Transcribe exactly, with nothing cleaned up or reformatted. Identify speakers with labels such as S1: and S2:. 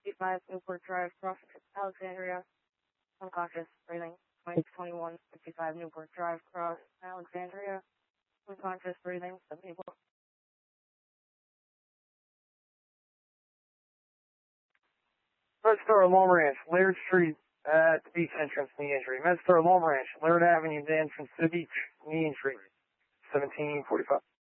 S1: fifty-five Newport Drive, Cross Alexandria, unconscious, breathing. twenty twenty-one fifty-five Newport Drive, Cross Alexandria, unconscious, breathing. Some people.
S2: MedStar Loma Ranch, Laird Street at the beach entrance, knee injury. MedStar Loma Ranch, Laird Avenue, the entrance to the beach, knee injury. seventeen forty-five.